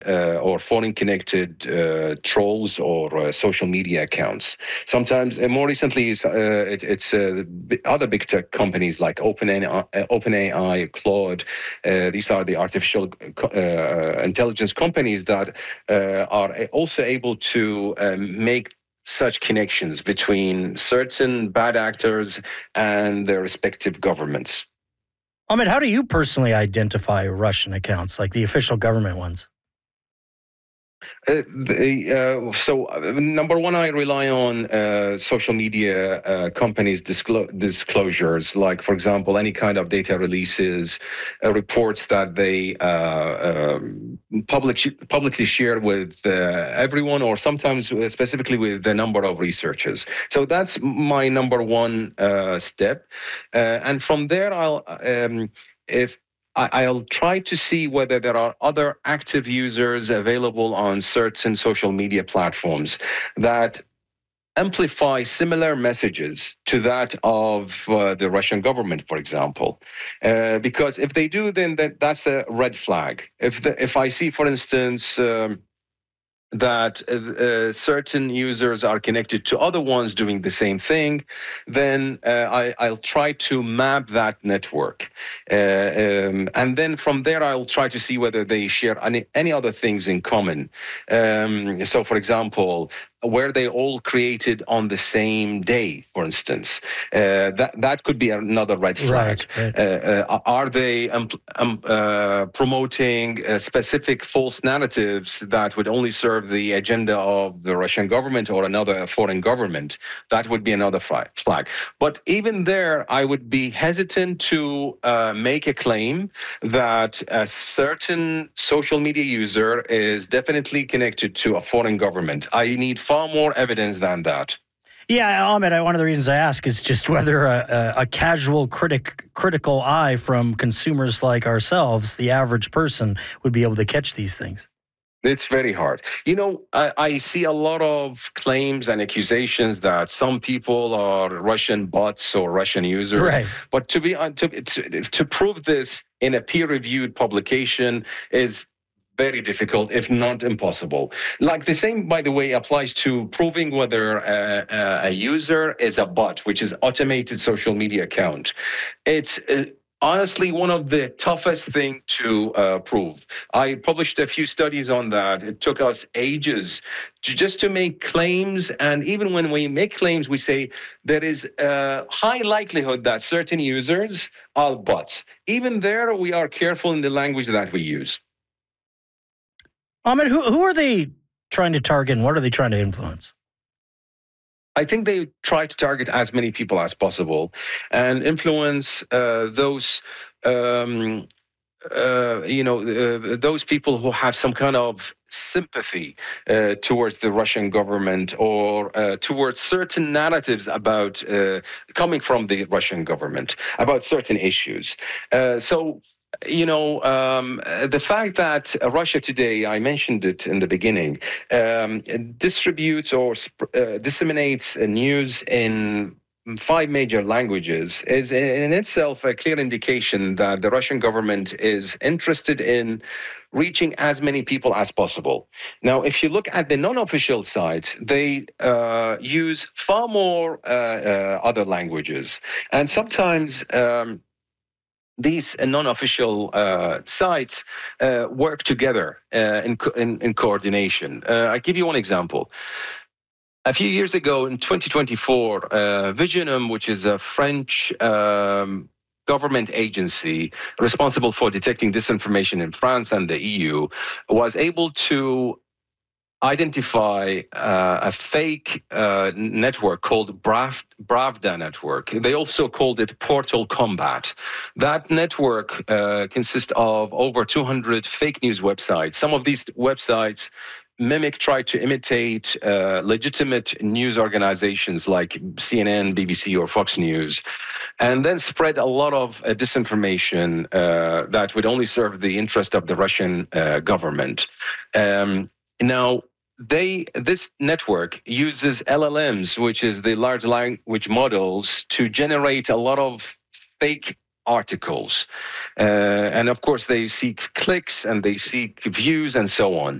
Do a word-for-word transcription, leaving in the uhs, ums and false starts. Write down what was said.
uh, or foreign-connected uh, trolls or uh, social media accounts. Sometimes, uh, more recently, it's, uh, it, it's uh, other big tech companies like OpenAI, uh, OpenAI Claude. Uh, these are the artificial uh, intelligence companies that uh, are also able to um, make such connections between certain bad actors and their respective governments. Ahmed, how do you personally identify Russian accounts, like the official government ones? Uh, the, uh, so, uh, number one, I rely on uh, social media uh, companies' disclo- disclosures, like, for example, any kind of data releases, uh, reports that they uh, um, public publicly share with uh, everyone, or sometimes specifically with the number of researchers. So that's my number one uh, step, uh, and from there, I'll um, if I'll try to see whether there are other active users available on certain social media platforms that amplify similar messages to that of uh, the Russian government, for example. Uh, because if they do, then that, that's a red flag. If the, if I see, for instance, um, that uh, certain users are connected to other ones doing the same thing, then uh, I, I'll try to map that network. Uh, um, and then from there, I'll try to see whether they share any, any other things in common. Um, so, for example, were they all created on the same day, for instance? Uh, that that could be another red flag. Right, right. Uh, uh, are they um, um, uh, promoting uh, specific false narratives that would only serve the agenda of the Russian government or another foreign government? That would be another flag. But even there, I would be hesitant to uh, make a claim that a certain social media user is definitely connected to a foreign government. I need far more evidence than that. Yeah, Ahmed, one of the reasons I ask is just whether a, a, a casual critic, critical eye from consumers like ourselves, the average person, would be able to catch these things. It's very hard. You know, I, I see a lot of claims and accusations that some people are Russian bots or Russian users. Right. But to be to, to, to prove this in a peer-reviewed publication is very difficult, if not impossible. Like the same, by the way, applies to proving whether a, a user is a bot, which is automated social media account. It's uh, honestly one of the toughest thing to uh, prove. I published a few studies on that. It took us ages to just to make claims, and even when we make claims, we say there is a high likelihood that certain users are bots. Even there, we are careful in the language that we use. Ahmed, who, who are they trying to target and what are they trying to influence? I think they try to target as many people as possible and influence uh, those, um, uh, you know, uh, those people who have some kind of sympathy uh, towards the Russian government or uh, towards certain narratives about uh, coming from the Russian government about certain issues. Uh, so. You know, um, the fact that Russia today, I mentioned it in the beginning, um, distributes or uh, disseminates news in five major languages is in itself a clear indication that the Russian government is interested in reaching as many people as possible. Now, if you look at the non-official sites, they uh, use far more uh, uh, other languages. And sometimes... Um, These non-official uh, sites uh, work together uh, in, in, in coordination. Uh, I give you one example. A few years ago, in twenty twenty-four, uh, Viginum, which is a French um, government agency responsible for detecting disinformation in France and the E U, was able to identify uh, a fake uh, network called Brav- Bravda network. They also called it Portal Combat. That network uh, consists of over two hundred fake news websites. Some of these websites mimic, try to imitate uh, legitimate news organizations like C N N, B B C, or Fox News, and then spread a lot of uh, disinformation uh, that would only serve the interest of the Russian uh, government. Um, now, They this network uses L L Ms, which is the large language models, to generate a lot of fake articles. Uh, and of course, they seek clicks and they seek views and so on.